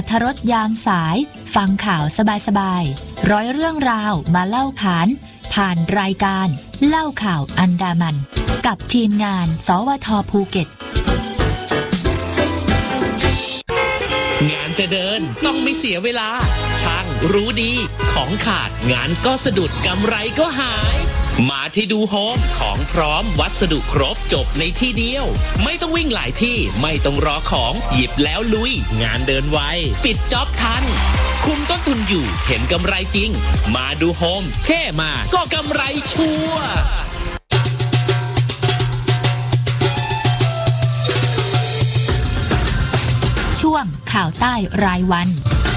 รรสยามสายฟังข่าวสบายๆร้อยเรื่องราวมาเล่าขานผ่านรายการเล่าข่าวอันดามันกับทีมงานสวท.ภูเก็ตงานจะเดินต้องไม่เสียเวลาช่างรู้ดีของขาดงานก็สะดุดกำไรก็หายมาที่ดูโฮมของพร้อมวัสดุครบจบในที่เดียวไม่ต้องวิ่งหลายที่ไม่ต้องรอของหยิบแล้วลุยงานเดินไวปิดจ็อบทันคุมต้นทุนอยู่เห็นกำไรจริงมาดูโฮมแค่มาก็กำไรชัวร์ช่วงข่าวใต้รายวัน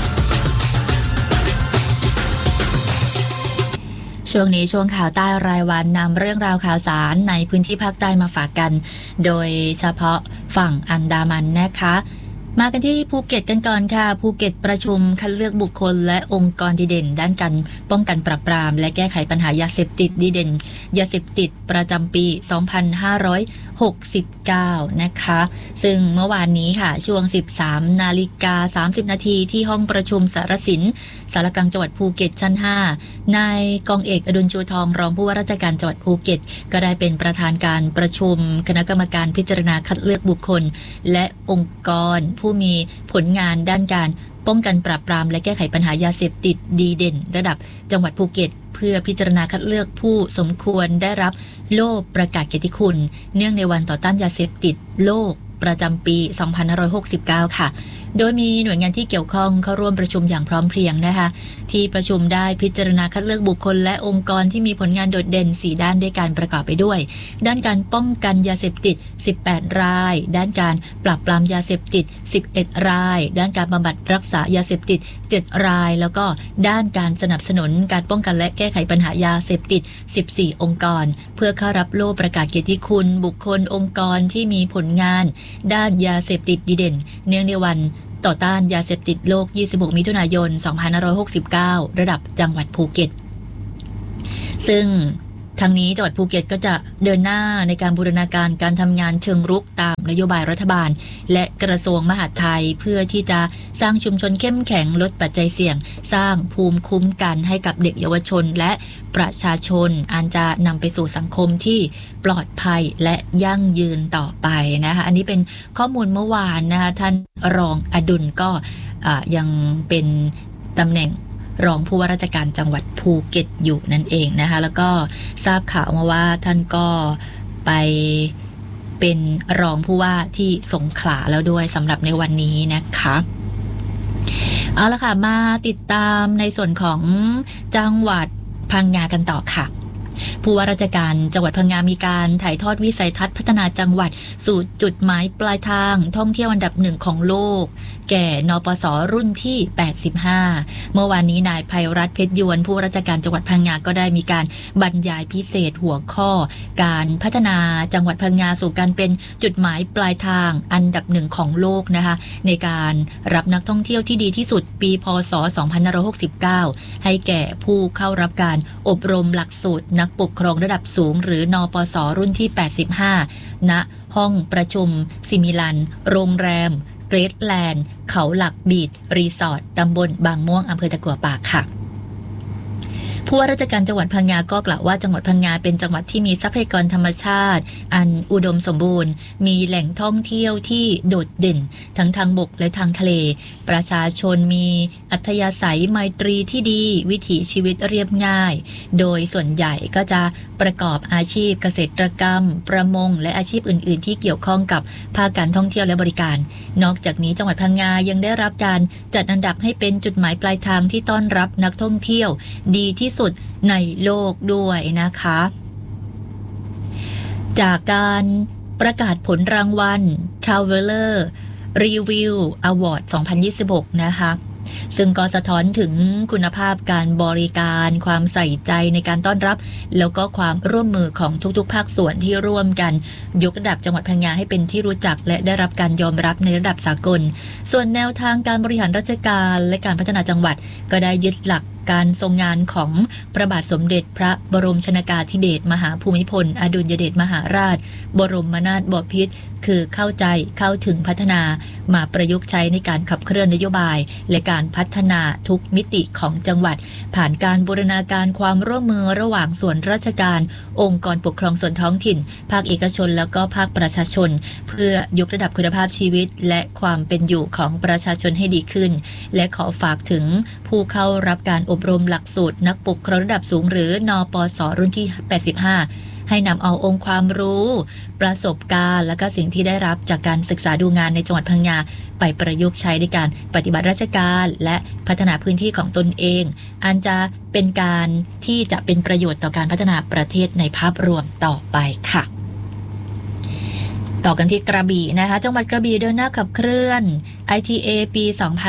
ช่วงนี้ช่วงข่าวใต้รายวันนำเรื่องราวข่าวสารในพื้นที่ภาคใต้มาฝากกันโดยเฉพาะฝั่งอันดามันนะคะมากันที่ภูเก็ตกันก่อนค่ะภูเก็ตประชุมคัดเลือกบุคคลและองค์กรดีเด่นด้านการป้องกันปราบปรามและแก้ไขปัญหายาเสพติดดีเด่นยาเสพติดประจำปี 2569 นะคะซึ่งเมื่อวานนี้ค่ะช่วง 13:30 นาทีที่ห้องประชุมสารสินสารกลางจังหวัดภูเก็ตชั้น 5 นายกองเอกอดุลชูทองรองผู้ว่าราชการจังหวัดภูเก็ตก็ได้เป็นประธานการประชุมคณะกรรมการพิจารณาคัดเลือกบุคคลและองค์กรผู้มีผลงานด้านการป้องกันปราบปรามและแก้ไขปัญหายาเสพติดดีเด่นระดับจังหวัดภูเก็ตเพื่อพิจารณาคัดเลือกผู้สมควรได้รับโล่ประกาศเกียรติคุณเนื่องในวันต่อต้านยาเสพติดโลกประจำปี 2569 ค่ะโดยมีหน่วยงานที่เกี่ยวข้องเข้าร่วมประชุมอย่างพร้อมเพรียงนะคะที่ประชุมได้พิจารณาคัดเลือกบุคคลและองค์กรที่มีผลงานโดดเด่น4ด้านด้วยการประกอบไปด้วยด้านการป้องกันยาเสพติด18รายด้านการปราบปรามยาเสพติด11รายด้านการบำบัดรักษายาเสพติด7รายแล้วก็ด้านการสนับสนุนการป้องกันและแก้ไขปัญหายาเสพติด14องค์กรเพื่อเข้ารับโล่ประกาศเกียรติคุณบุคคลองค์กรที่มีผลงานด้านยาเสพติดดีเด่นเนื่องในวันต่อต้านยาเสพติดโลก26มิถุนายน2569ระดับจังหวัดภูเก็ตซึ่งทางนี้จังหวัดภูเก็ตก็จะเดินหน้าในการบูรณาการการทำงานเชิงรุกตามนโยบายรัฐบาลและกระทรวงมหาดไทยเพื่อที่จะสร้างชุมชนเข้มแข็งลดปัจจัยเสี่ยงสร้างภูมิคุ้มกันให้กับเด็กเยาวชนและประชาชนอันจะนำไปสู่สังคมที่ปลอดภัยและยั่งยืนต่อไปนะคะอันนี้เป็นข้อมูลเมื่อวานนะคะท่านรองอดุลก็ยังเป็นตำแหน่งรองผู้ว่าราชการจังหวัดภูเก็ตอยู่นั่นเองนะคะแล้วก็ทราบข่าวมาว่าท่านก็ไปเป็นรองผู้ว่าที่สงขลาแล้วด้วยสำหรับในวันนี้นะคะเอาละค่ะมาติดตามในส่วนของจังหวัดพังงากันต่อค่ะผู้ว่าราชการจังหวัดพังงามีการถ่ายทอดวิสัยทัศน์พัฒนาจังหวัดสู่จุดหมายปลายทางท่องเที่ยวอันดับ1ของโลกแก่นปส.รุ่นที่85เมื่อวานนี้นายไพรัตน์เพชรยวนผู้ว่าราชการจังหวัดพังงาก็ได้มีการบรรยายพิเศษหัวข้อการพัฒนาจังหวัดพังงาสู่การเป็นจุดหมายปลายทางอันดับ1ของโลกนะคะในการรับนักท่องเที่ยวที่ดีที่สุดปีพ.ศ. 2569ให้แก่ผู้เข้ารับการอบรมหลักสูตรนักปกครองระดับสูงหรือนปส.รุ่นที่85ณห้องประชุมซิมิลันโรงแรมเกรทแลนด์เขาหลักบีชรีสอร์ทตำบลบางม่วงอำเภอตะกั่วป่าค่ะผู้ว่าราชการจังหวัดพังงาก็กล่าวว่าจังหวัดพังงาเป็นจังหวัดที่มีทรัพยากรธรรมชาติอันอุดมสมบูรณ์มีแหล่งท่องเที่ยวที่โดดเด่นทั้งทางบกและทางทะเลประชาชนมีอัธยาศัยไมตรีที่ดีวิถีชีวิตเรียบง่ายโดยส่วนใหญ่ก็จะประกอบอาชีพเกษตรกรรมประมงและอาชีพอื่นๆที่เกี่ยวข้องกับภาคการท่องเที่ยวและบริการนอกจากนี้จังหวัดพังงายังได้รับการจัดอันดับให้เป็นจุดหมายปลายทางที่ต้อนรับนักท่องเที่ยวดีที่สุดในโลกด้วยนะคะจากการประกาศผลรางวัล Traveler Review Award 2026 นะคะซึ่งก็สะท้อนถึงคุณภาพการบริการความใส่ใจในการต้อนรับแล้วก็ความร่วมมือของทุกๆภาคส่วนที่ร่วมกันยกระดับจังหวัดพังงาให้เป็นที่รู้จักและได้รับการยอมรับในระดับสากลส่วนแนวทางการบริหารราชการและการพัฒนาจังหวัดก็ได้ยึดหลักการทรงงานของพระบาทสมเด็จพระบรมชนกาธิเบศรมหาภูมิพลอดุลยเดชมหาราชบรมนาถบพิตรคือเข้าใจเข้าถึงพัฒนามาประยุกต์ใช้ในการขับเคลื่อนนโยบายและการพัฒนาทุกมิติของจังหวัดผ่านการบูรณาการความร่วมมือระหว่างส่วนราชการองค์กรปกครองส่วนท้องถิ่นภาคเอกชนแล้วก็ภาคประชาชนเพื่อยกระดับคุณภาพชีวิตและความเป็นอยู่ของประชาชนให้ดีขึ้นและขอฝากถึงผู้เข้ารับการอบรมหลักสูตรนักปกครองระดับสูงหรือนปส.รุ่นที่85ให้นำเอาองค์ความรู้ประสบการณ์และก็สิ่งที่ได้รับจากการศึกษาดูงานในจังหวัดพังงาไปประยุกต์ใช้ในการปฏิบัติราชการและพัฒนาพื้นที่ของตนเองอันจะเป็นการที่จะเป็นประโยชน์ต่อการพัฒนาประเทศในภาพรวมต่อไปค่ะต่อกันที่กระบี่นะคะจังหวัดกระบี่เดินหน้าขับเคลื่อน ITA ปี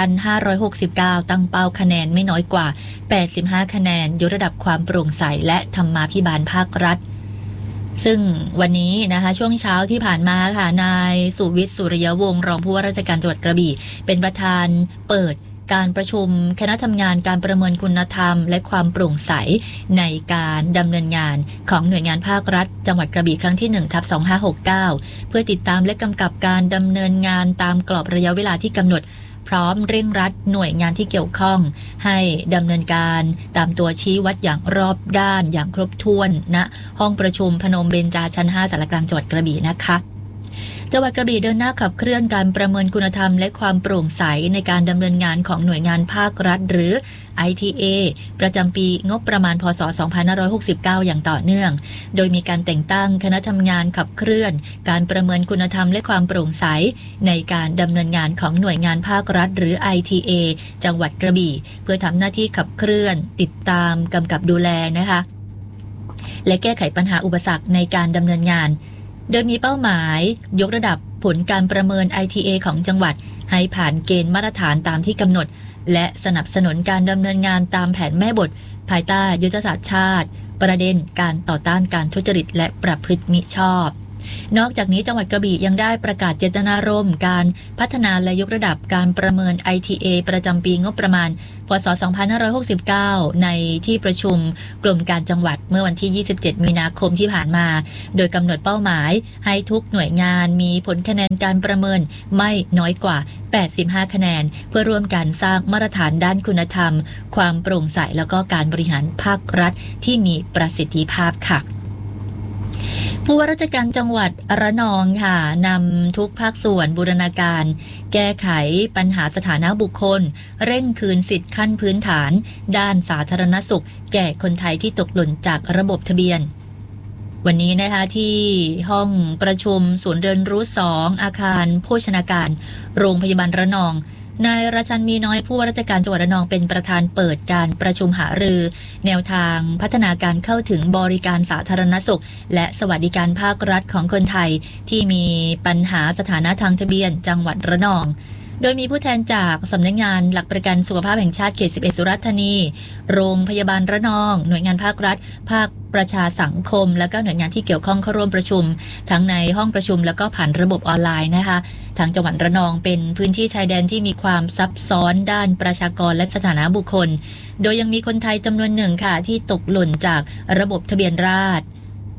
2569 ตั้งเป้าคะแนนไม่น้อยกว่า85คะแนนยกระดับความโปร่งใสและธรรมาภิบาลภาครัฐซึ่งวันนี้นะคะช่วงเช้าที่ผ่านมาค่ะนายสุวิทย์สุริยวงศ์รองผู้ว่าราชการจังหวัดกระบี่เป็นประธานเปิดการประชุมคณะทำงานการประเมินคุณธรรมและความโปร่งใสในการดำเนินงานของหน่วยงานภาครัฐจังหวัดกระบี่ครั้งที่ 1/2569 เพื่อติดตามและกำกับการดำเนินงานตามกรอบระยะเวลาที่กำหนดพร้อมเร่งรัดหน่วยงานที่เกี่ยวข้องให้ดำเนินการตามตัวชี้วัดอย่างรอบด้านอย่างครบถ้วนณห้องประชุมพนมเบญจาชั้น 5 สารกลางจังหวัดกระบี่นะคะจังหวัดกระบี่เดินหน้าขับเคลื่อนการประเมินคุณธรรมและความโปร่งใสในการดำเนินงานของหน่วยงานภาครัฐหรือ ITA ประจำปีงบประมาณพ.ศ. 2569 อย่างต่อเนื่องโดยมีการแต่งตั้งคณะทำงานขับเคลื่อนการประเมินคุณธรรมและความโปร่งใสในการดำเนินงานของหน่วยงานภาครัฐหรือ ITA จังหวัดกระบี่เพื่อทำหน้าที่ขับเคลื่อนติดตามกำกับดูแลนะคะและแก้ไขปัญหาอุปสรรคในการดำเนินงานโดยมีเป้าหมายยกระดับผลการประเมิน ITA ของจังหวัดให้ผ่านเกณฑ์มาตรฐานตามที่กำหนดและสนับสนุนการดำเนินงานตามแผนแม่บทภายใต้ยุทธศาสตร์ชาติประเด็นการต่อต้านการทุจริตและประพฤติมิชอบนอกจากนี้จังหวัดกระบี่ยังได้ประกาศเจตนารมณ์การพัฒนาและยกระดับการประเมิน ITA ประจำปีงบประมาณพ.ศ. 2569 ในที่ประชุมกลุ่มการจังหวัดเมื่อวันที่ 27 มีนาคมที่ผ่านมาโดยกำหนดเป้าหมายให้ทุกหน่วยงานมีผลคะแนนการประเมินไม่น้อยกว่า85คะแนนเพื่อร่วมกันสร้างมาตรฐานด้านคุณธรรมความโปร่งใสแล้วก็การบริหารภาครัฐที่มีประสิทธิภาพค่ะผู้ว่าราชการจังหวัดระนองค่ะนำทุกภาคส่วนบูรณาการแก้ไขปัญหาสถานะบุคคลเร่งคืนสิทธิขั้นพื้นฐานด้านสาธารณสุขแก่คนไทยที่ตกหล่นจากระบบทะเบียนวันนี้นะคะที่ห้องประชุมศูนย์เรียนรู้2อาคารโภชนาการโรงพยาบาลระนองนายราชันมีน้อยผู้ว่าราชการจังหวัดระนองเป็นประธานเปิดการประชุมหารือแนวทางพัฒนาการเข้าถึงบริการสาธารณสุขและสวัสดิการภาครัฐของคนไทยที่มีปัญหาสถานะทางทะเบียนจังหวัดระนองโดยมีผู้แทนจากสำนักงานหลักประกันสุขภาพแห่งชาติเขต 11 สุราษฎร์ธานีโรงพยาบาลระนองหน่วยงานภาครัฐภาคประชาสังคมและก็หน่วยงานที่เกี่ยวข้องเข้าร่วมประชุมทั้งในห้องประชุมแล้วก็ผ่านระบบออนไลน์นะคะทางจังหวัดระนองเป็นพื้นที่ชายแดนที่มีความซับซ้อนด้านประชากรและสถานะบุคคลโดยยังมีคนไทยจำนวนหนึ่งค่ะที่ตกหล่นจากระบบทะเบียนราษฎ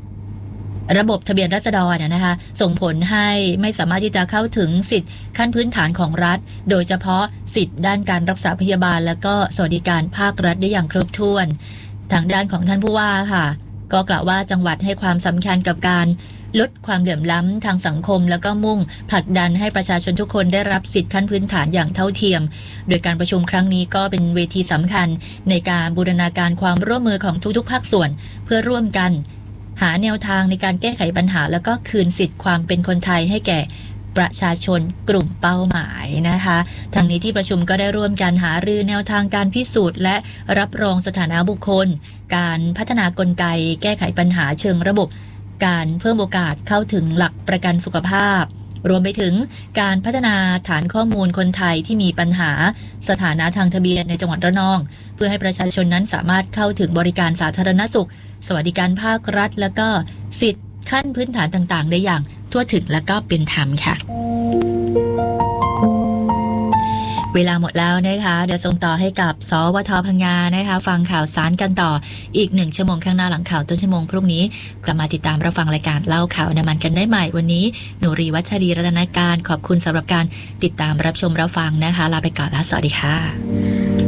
รนะคะส่งผลให้ไม่สามารถที่จะเข้าถึงสิทธิขั้นพื้นฐานของรัฐโดยเฉพาะสิทธิด้านการรักษาพยาบาลและก็สวัสดิการภาครัฐได้อย่างครบถ้วนทางด้านของท่านผู้ว่าค่ะก็กล่าวว่าจังหวัดให้ความสำคัญกับการลดความเหลื่อมล้ำทางสังคมแล้วก็มุ่งผลักดันให้ประชาชนทุกคนได้รับสิทธิขั้นพื้นฐานอย่างเท่าเทียมโดยการประชุมครั้งนี้ก็เป็นเวทีสำคัญในการบูรณาการความร่วมมือของทุกๆภาคส่วนเพื่อร่วมกันหาแนวทางในการแก้ไขปัญหาแล้วก็คืนสิทธิความเป็นคนไทยให้แก่ประชาชนกลุ่มเป้าหมายนะคะทางนี้ที่ประชุมก็ได้ร่วมกันหารือแนวทางการพิสูจน์และรับรองสถานะบุคคลการพัฒนากลไกแก้ไขปัญหาเชิงระบบการเพิ่มโอกาสเข้าถึงหลักประกันสุขภาพรวมไปถึงการพัฒนาฐานข้อมูลคนไทยที่มีปัญหาสถานะทางทะเบียนในจังหวัดระนองเพื่อให้ประชาชนนั้นสามารถเข้าถึงบริการสาธารณสุขสวัสดิการภาครัฐและก็สิทธิขั้นพื้นฐานต่างๆได้อย่างทั่วถึงและก็เป็นธรรมค่ะเวลาหมดแล้วนะคะเดี๋ยวส่งต่อให้กับสวทพังงานะคะฟังข่าวสารกันต่ออีก1ชั่วโมงข้างหน้าหลังข่าวต้นชั่วโมงพรุ่งนี้กลับมาติดตามรับฟังรายการเล่าข่าวน้ำมันกันได้ใหม่วันนี้หนูรีวัชรีรัตนการขอบคุณสำหรับการติดตามรับชมรับฟังนะคะลาไปก่อนแล้วสวัสดีค่ะ